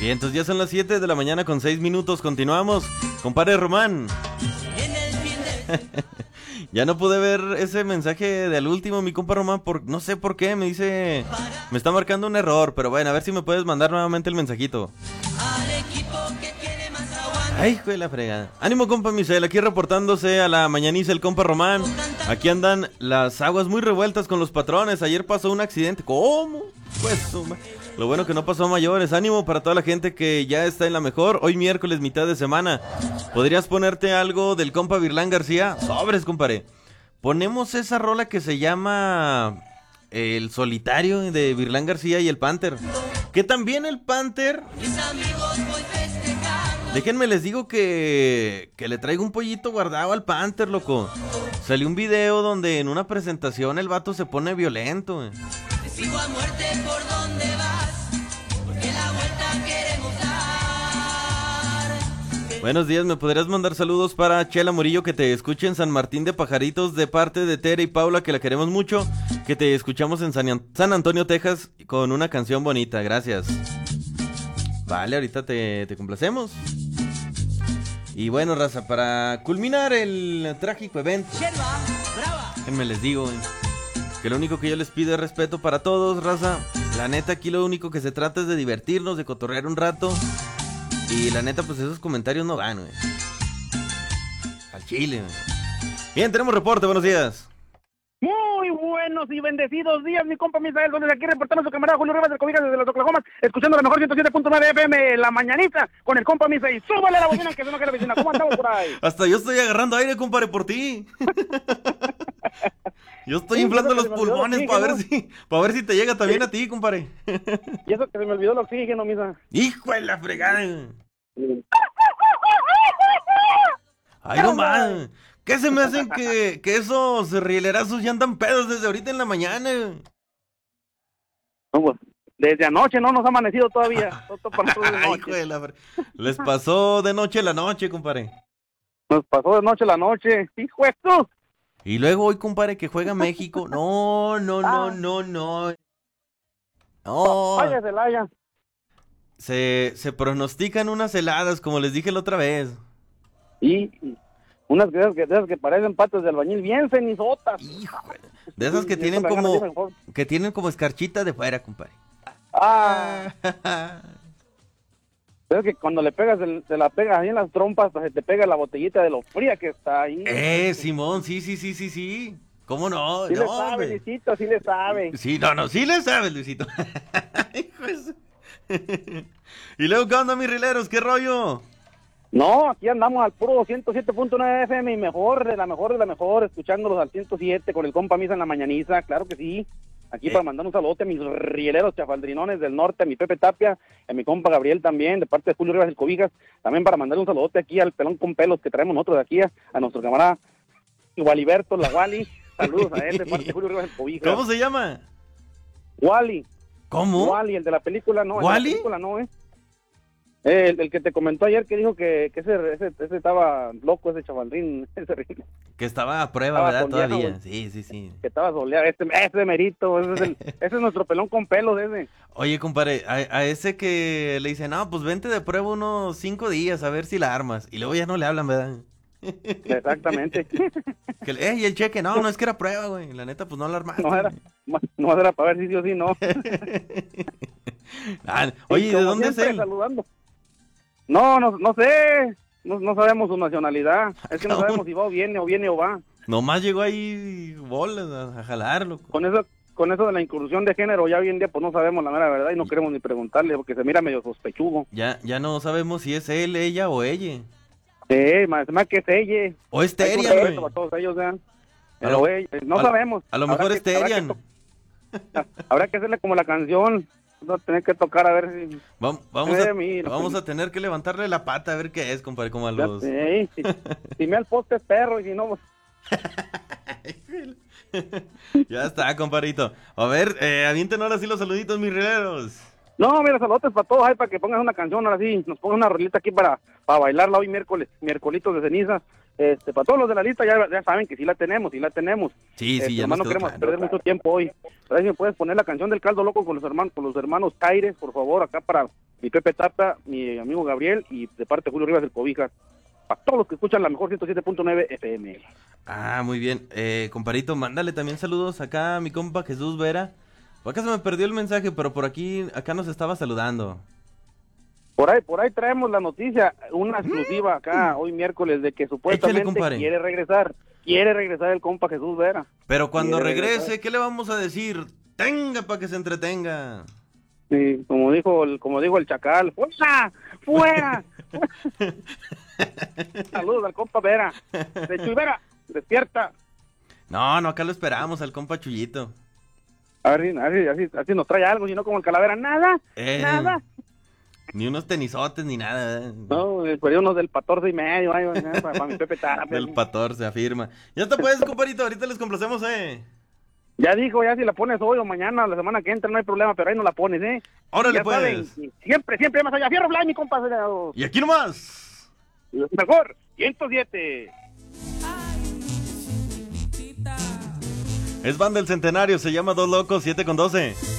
Bien, entonces ya son las 7 de la mañana con 6 minutos. Continuamos. Compadre Román. Ya no pude ver ese mensaje del último, mi compa Román, no sé por qué, me dice, me está marcando un error, pero bueno, a ver si me puedes mandar nuevamente el mensajito. Ay, hijo de la fregada. Ánimo, compa Misael, aquí reportándose a la mañaniza el compa Román. Aquí andan las aguas muy revueltas con los patrones. Ayer pasó un accidente. ¿Cómo? Pues, lo bueno que no pasó a mayores. Ánimo para toda la gente que ya está en la mejor. Hoy miércoles, mitad de semana. ¿Podrías ponerte algo del compa Virlán García? Sobres, compadre. Ponemos esa rola que se llama El Solitario de Virlán García y el Panther. Que también el Panther... Déjenme les digo que le traigo un pollito guardado al Panther, loco. Salió un video donde en una presentación el vato se pone violento. Te sigo a muerte por donde vas, porque la vuelta queremos dar. Buenos días, ¿me podrías mandar saludos para Chela Murillo, que te escuche en San Martín de Pajaritos, de parte de Tere y Paula, que la queremos mucho, que te escuchamos en San Antonio, Texas, con una canción bonita, gracias. Vale, ahorita te complacemos. Y bueno, raza, para culminar el trágico evento, déjenme les digo que lo único que yo les pido es respeto para todos, raza. La neta, aquí lo único que se trata es de divertirnos, de cotorrear un rato. Y la neta, pues esos comentarios no van, güey. Al chile, güey. Bien, tenemos reporte, buenos días. Muy buenos y bendecidos días, mi compa Misael, donde aquí reportando su camarada Julio Rivas del Cobijas desde los Oklahomas, escuchando la mejor 107.9 FM, la mañanita, con el compa Misael. Súbale la bocina que se no quede la vecina. ¿Cómo andamos por ahí? Hasta yo estoy agarrando aire, compadre, por ti. Yo estoy inflando los pulmones para ver si te llega también a ti, compadre. Y eso que se me olvidó el oxígeno, misa. Hijo de la fregada. Ay, no más. ¿Qué se me hacen que esos rielerazos ya andan pedos desde ahorita en la mañana? No, pues, desde anoche no nos ha amanecido todavía. Ay, hijo de la les pasó de noche la noche, compadre. Nos pasó de noche la noche. Hijo de tú. Y luego hoy, compadre, que juega México. No. Vaya Celaya. Se pronostican unas heladas, como les dije la otra vez. Y unas de esas que parecen patas de albañil bien cenizotas. Hijo, de esas que tienen como escarchita de fuera, compadre. Es que cuando le pegas, te la pegas ahí en las trompas, se te pega la botellita de lo fría que está ahí. Simón, sí. ¿Cómo no? Sí no, le sabe, Luisito, sí le sabe. Sí, sí le sabe, Luisito. Y luego, ¿qué onda, mis rileros? ¿Qué rollo? No, aquí andamos al puro 107.9 FM y mejor, de la mejor, escuchándolos al 107 con el compa Misa en la mañaniza, claro que sí. Aquí para mandar un saludote a mis rieleros chafaldrinones del norte, a mi Pepe Tapia, a mi compa Gabriel también, de parte de Julio Rivas del Cobijas, también para mandar un saludote aquí al pelón con pelos que traemos nosotros de aquí, a nuestro camarada Waliberto, la Wally, saludos a él de parte de Julio Rivas del Cobijas. ¿Cómo se llama? Wally. ¿Cómo? Wally, el de la película, no. ¿Wally? El de la película no, el que te comentó ayer que dijo que ese estaba loco, ese chavaldrín, que estaba a prueba, ¿verdad? Todavía. Sí. Que estaba soleado, ese merito, ese es nuestro pelón con pelos, ese. Oye, compadre, a ese que le dicen, no, pues vente de prueba unos 5 días a ver si la armas. Y luego ya no le hablan, ¿verdad? Exactamente. Y el cheque, no es que era prueba, güey. La neta, pues no la armaste. No era para ver si sí o sí, no. Oye, ¿de dónde es él? Saludando. No sé. No sabemos su nacionalidad. Es que no sabemos si va o viene o va. Nomás llegó ahí bolas a jalarlo. Con eso de la incursión de género, ya hoy en día pues no sabemos la mera verdad y no queremos ni preguntarle porque se mira medio sospechudo. Ya no sabemos si es él, ella o ella. Más que es ella. O es Terian, güey. Para todos ellos, pero no sabemos. A lo mejor es Terian. Habrá que hacerle como la canción. Vamos a tener que tocar a ver si... Vamos a tener que levantarle la pata a ver qué es, compadre, como a los... Si me al poste es perro y si no... Ya está, compadrito. A ver, avienten ahora sí los saluditos, mis rileros. No, mira, saludos para todos, para que pongas una canción, ahora sí, nos pongan una rolita aquí para bailarla hoy miércolitos de ceniza. Para todos los de la lista ya saben que sí la tenemos. Sí, ya no queremos perder mucho tiempo hoy. A ver si me puedes poner la canción del Caldo Loco con los hermanos Caires, por favor, acá para mi Pepe Tata, mi amigo Gabriel y de parte de Julio Rivas del Cobijas. Para todos los que escuchan la mejor 107.9 FM. Ah, muy bien. Comparito, mándale también saludos acá a mi compa Jesús Vera. Por acá se me perdió el mensaje, pero por aquí, acá nos estaba saludando. Por ahí traemos la noticia, una exclusiva acá, hoy miércoles, de que supuestamente compadre. quiere regresar el compa Jesús Vera. Pero cuando Quiere regrese, regresar. ¿qué le vamos a decir? Tenga para que se entretenga. Sí, como dijo el Chacal, ¡fuera! ¡Fuera! Saludos al compa Vera. De Chuy Vera, despierta. No, acá lo esperamos, al compa Chuyito. A ver, así nos trae algo, si no como el Calavera, nada. Ni unos tenisotes, ni nada. No, pero unos del 14.5, para mi Pepe Tata. Del 14, afirma. Ya te puedes, comparito, ahorita les complacemos, Ya dijo, ya si la pones hoy o mañana, la semana que entra, no hay problema, pero ahí no la pones, Órale, ya pues. Saben, siempre más allá. Fierro Blanc, mi compa. Y aquí nomás. Mejor, 107. Es banda El Centenario, se llama Dos Locos, 7 con 12.